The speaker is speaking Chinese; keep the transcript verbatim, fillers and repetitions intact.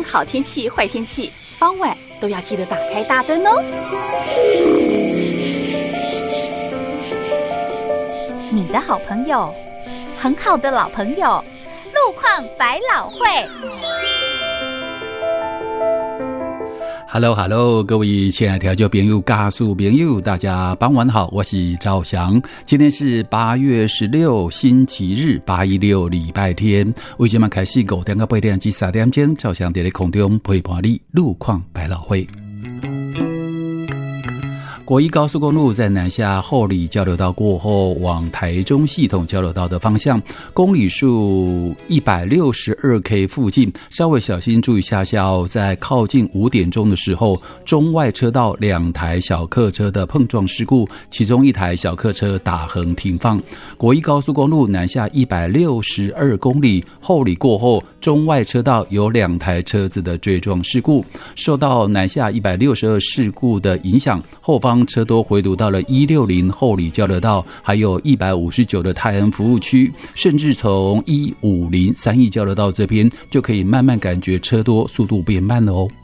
好天气、坏天气，傍晚都要记得打开大灯哦。你的好朋友，很好的老朋友，路况百老汇。 Hello Hello， 各位亲爱的听众朋友、家属朋友，大家傍晚好，我是赵翔。今天是八月十六，星期日，八一六礼拜天。为什么开始五点到八点至三点钟？赵翔在咧空中陪伴你，路况百老汇。国一高速公路在南下后里交流道过后，往台中系统交流道的方向，公里数 一百六十二 K 附近，稍微小心注意一下下哦，在靠近五点钟的时候，中外车道两台小客车的碰撞事故，其中一台小客车打横停放。国一高速公路南下一百六十二公里后里过后，中外车道有两台车子的追撞事故，受到南下一百六十二事故的影响，后方车多回堵到了一六零后里交流道，还有一百五十九的泰安服务区，甚至从一五零三义交流道这边就可以慢慢感觉车多，速度变慢了哦。